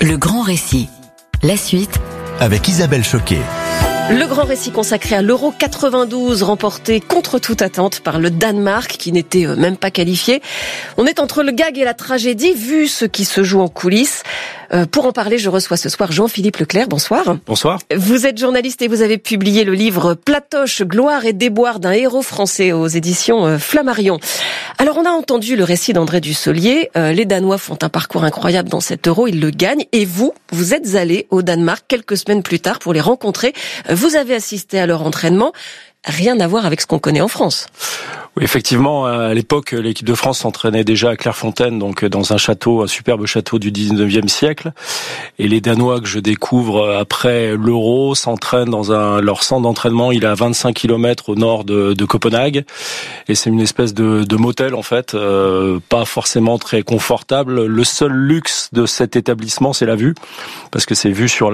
Le grand récit. La suite avec Isabelle Choquet. Le grand récit consacré à l'Euro 92, remporté contre toute attente par le Danemark, qui n'était même pas qualifié. On est entre le gag et la tragédie, vu ce qui se joue en coulisses. Pour en parler, je reçois ce soir Jean-Philippe Leclerc. Bonsoir. Bonsoir. Vous êtes journaliste et vous avez publié le livre Platoche, gloire et déboire d'un héros français aux éditions Flammarion. Alors, on a entendu le récit d'André Dussolier. Les Danois font un parcours incroyable dans cet Euro, ils le gagnent. Et vous êtes allé au Danemark quelques semaines plus tard pour les rencontrer. Vous avez assisté à leur entraînement. Rien à voir avec ce qu'on connaît en France. Oui, effectivement, à l'époque, l'équipe de France s'entraînait déjà à Clairefontaine, donc dans un château, un superbe château du 19e siècle. Et les Danois que je découvre après l'Euro s'entraînent dans leur centre d'entraînement. Il est à 25 km au nord de Copenhague. Et c'est une espèce de motel, en fait, pas forcément très confortable. Le seul luxe de cet établissement, c'est la vue, parce que c'est vue sur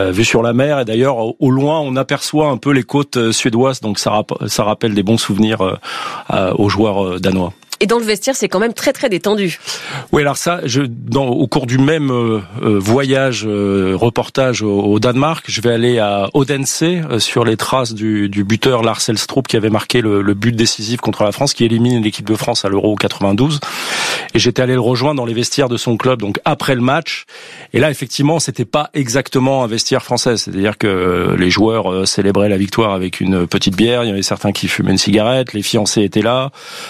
la mer. Et d'ailleurs, au loin, on aperçoit un peu les côtes suédoises, donc ça rappelle des bons souvenirs aux joueurs danois. Et dans le vestiaire, c'est quand même très très détendu. Oui, alors ça, au cours du même voyage, reportage au Danemark, je vais aller à Odense sur les traces du buteur Lars Elstrup qui avait marqué le but décisif contre la France, qui élimine l'équipe de France à l'Euro 92. Et j'étais allé le rejoindre dans les vestiaires de son club, donc après le match. Et là, effectivement, c'était pas exactement un vestiaire français. C'est-à-dire que les joueurs célébraient la victoire avec une petite bière. Il y avait certains qui fumaient une cigarette. Les fiancés étaient là.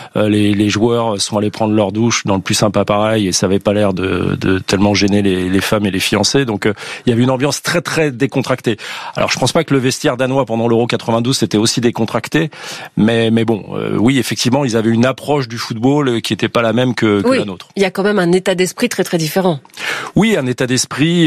Les joueurs sont allés prendre leur douche dans le plus sympa pareil, et ça avait pas l'air de tellement gêner les femmes et les fiancés. Donc il y avait une ambiance très très décontractée. Alors je pense pas que le vestiaire danois pendant l'Euro 92 c'était aussi décontracté, mais bon, oui, effectivement, ils avaient une approche du football qui était pas la même que la nôtre. Il y a quand même un état d'esprit très très différent. Oui, un état d'esprit,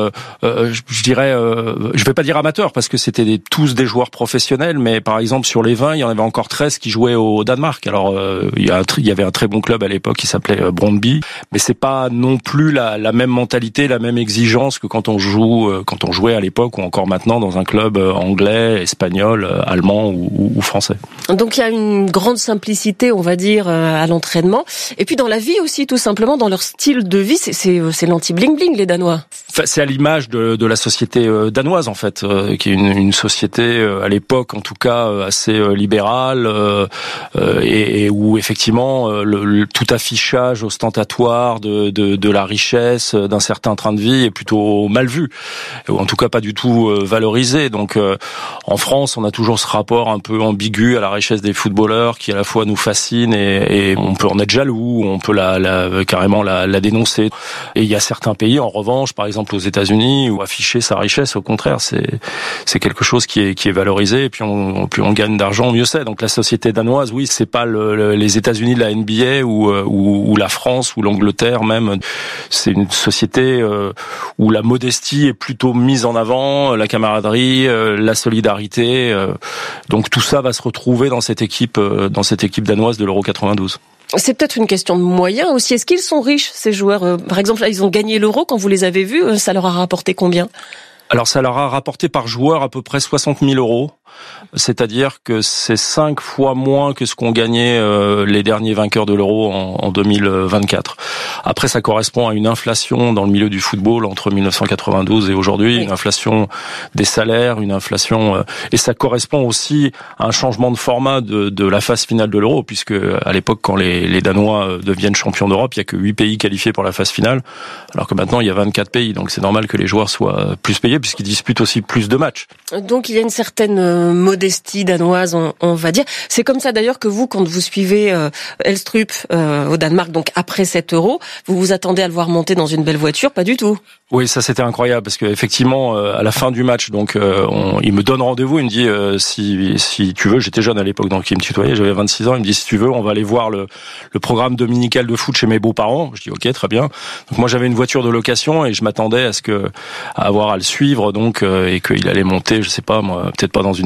je dirais, je vais pas dire amateur parce que c'était tous des joueurs professionnels, mais par exemple sur les 20, il y en avait encore 13 qui jouaient au Danemark. Alors il y avait un très bon club à l'époque qui s'appelait Brøndby, mais c'est pas non plus la même mentalité, la même exigence que quand on jouait à l'époque ou encore maintenant dans un club anglais, espagnol, allemand ou français. Donc il y a une grande simplicité, on va dire, à l'entraînement, et puis dans la vie aussi, tout simplement dans leur style de vie, c'est l'anti-bling-bling les Danois. Enfin, c'est à l'image de la société danoise en fait, qui est une société à l'époque en tout cas assez libérale et où effectivement tout affichage ostentatoire de la richesse d'un certain train de vie est plutôt mal vu, ou en tout cas pas du tout valorisé. Donc en France, on a toujours ce rapport un peu ambigu à la richesse des footballeurs qui à la fois nous fascine et on peut en être jaloux, on peut carrément la dénoncer. Et il y a certains pays, en revanche, par exemple aux États-Unis, où afficher sa richesse, au contraire, c'est quelque chose qui est valorisé. Et puis plus on gagne d'argent, mieux c'est. Donc la société danoise, oui, c'est pas les États-Unis de la NBA ou la France ou l'Angleterre même. C'est une société où la modestie est plutôt mise en avant, la camaraderie, la solidarité. Donc tout ça va se retrouver dans cette équipe danoise de l'Euro 92. C'est peut-être une question de moyens aussi. Est-ce qu'ils sont riches, ces joueurs? Par exemple, là, ils ont gagné l'Euro. Quand vous les avez vus, ça leur a rapporté combien? Alors ça leur a rapporté par joueur à peu près 60 000 €. C'est-à-dire que c'est 5 fois moins que ce qu'ont gagné les derniers vainqueurs de l'Euro en 2024. Après, ça correspond à une inflation dans le milieu du football entre 1992 et aujourd'hui, une inflation des salaires, une inflation et ça correspond aussi à un changement de format de la phase finale de l'Euro, puisque à l'époque, quand les Danois deviennent champions d'Europe, il y a que 8 pays qualifiés pour la phase finale, alors que maintenant il y a 24 pays. Donc c'est normal que les joueurs soient plus payés puisqu'ils disputent aussi plus de matchs. Donc il y a une certaine modestie danoise, on va dire. C'est comme ça d'ailleurs que vous, quand vous suivez Elstrup au Danemark, donc après cet Euro, vous vous attendez à le voir monter dans une belle voiture? Pas du tout. Oui, ça c'était incroyable parce que effectivement à la fin du match, donc il me donne rendez-vous, il me dit si tu veux, j'étais jeune à l'époque donc il me tutoyait, j'avais 26 ans, il me dit si tu veux, on va aller voir le programme dominical de foot chez mes beaux-parents. Je dis OK, très bien. Donc moi j'avais une voiture de location et je m'attendais à avoir à le suivre donc et qu'il allait monter, je sais pas moi, peut-être pas dans une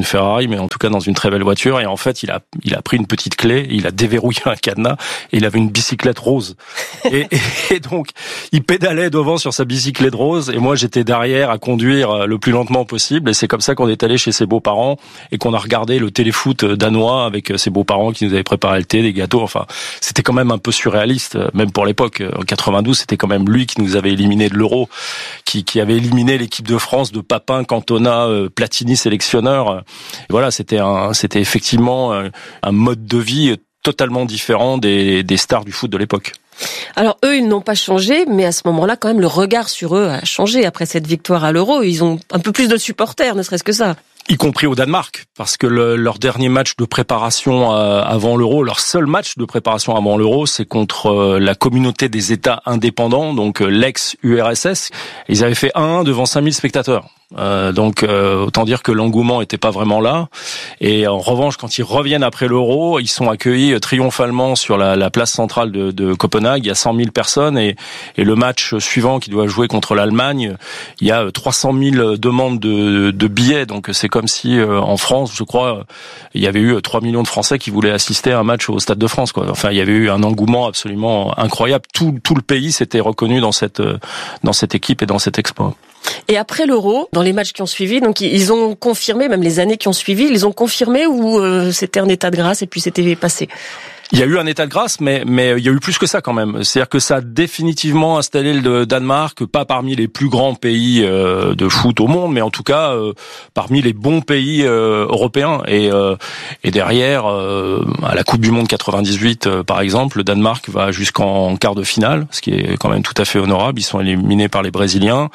Ferrari, mais en tout cas dans une très belle voiture. Et en fait, il a pris une petite clé, il a déverrouillé un cadenas et il avait une bicyclette rose. Et donc, il pédalait devant sur sa bicyclette rose et moi j'étais derrière à conduire le plus lentement possible. Et c'est comme ça qu'on est allé chez ses beaux-parents et qu'on a regardé le téléfoot danois avec ses beaux-parents qui nous avaient préparé le thé, des gâteaux. Enfin, c'était quand même un peu surréaliste, même pour l'époque. En 92, c'était quand même lui qui nous avait éliminé de l'Euro, qui avait éliminé l'équipe de France de Papin, Cantona, Platini sélectionneur. Et voilà, c'était effectivement un mode de vie totalement différent des stars du foot de l'époque. Alors eux, ils n'ont pas changé, mais à ce moment-là, quand même, le regard sur eux a changé après cette victoire à l'Euro. Ils ont un peu plus de supporters, ne serait-ce que ça. Y compris au Danemark, parce que leur dernier match de préparation avant l'Euro, leur seul match de préparation avant l'Euro, c'est contre la communauté des États indépendants, donc l'ex-URSS. Ils avaient fait 1-1 devant 5000 spectateurs. Donc autant dire que l'engouement était pas vraiment là. Et en revanche, quand ils reviennent après l'Euro, ils sont accueillis triomphalement sur la place centrale de Copenhague. Il y a 100 000 personnes et le match suivant qui doit jouer contre l'Allemagne, il y a 300 000 demandes de billets. Donc c'est comme si en France, je crois, il y avait eu 3 millions de Français qui voulaient assister à un match au Stade de France, quoi. Enfin, il y avait eu un engouement absolument incroyable. Tout le pays s'était reconnu dans cette équipe et dans cet exploit. Et après l'Euro, dans les matchs qui ont suivi, donc ils ont confirmé, même les années qui ont suivi, ils ont confirmé ou c'était un état de grâce et puis c'était passé? Il y a eu un état de grâce, mais il y a eu plus que ça quand même. C'est-à-dire que ça a définitivement installé le Danemark, pas parmi les plus grands pays de foot au monde, mais en tout cas parmi les bons pays européens. Et derrière, à la Coupe du Monde 98, par exemple, le Danemark va jusqu'en quart de finale, ce qui est quand même tout à fait honorable. Ils sont éliminés par les Brésiliens.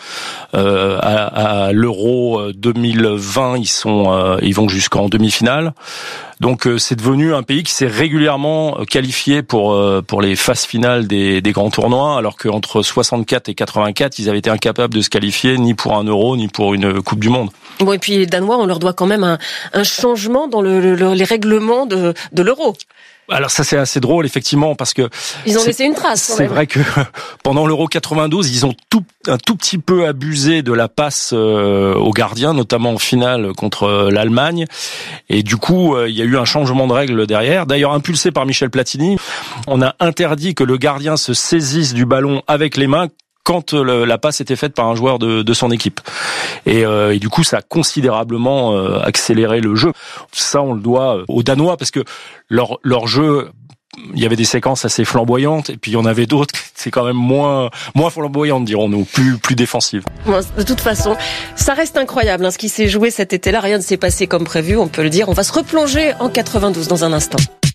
À l'Euro 2020, ils vont jusqu'en demi-finale. Donc c'est devenu un pays qui s'est régulièrement qualifié pour les phases finales des grands tournois, alors qu'entre 64 et 84, ils avaient été incapables de se qualifier ni pour un Euro ni pour une Coupe du Monde. Bon, et puis les Danois, on leur doit quand même un changement dans les règlements de l'Euro. Alors ça c'est assez drôle effectivement parce que ils ont laissé une trace. C'est vrai que pendant l'Euro 92, ils ont un tout petit peu abusé de la passe aux gardiens, notamment en finale contre l'Allemagne. Et du coup, il y a eu un changement de règle derrière. D'ailleurs impulsé par Michel Platini, on a interdit que le gardien se saisisse du ballon avec les mains quand la passe était faite par un joueur de son équipe. Et du coup, ça a considérablement accéléré le jeu. Ça, on le doit aux Danois, parce que leur jeu, il y avait des séquences assez flamboyantes, et puis il y en avait d'autres, c'est quand même moins flamboyantes, dirons-nous, plus défensives. Bon, de toute façon, ça reste incroyable, ce qui s'est joué cet été-là. Rien ne s'est passé comme prévu, on peut le dire. On va se replonger en 92 dans un instant.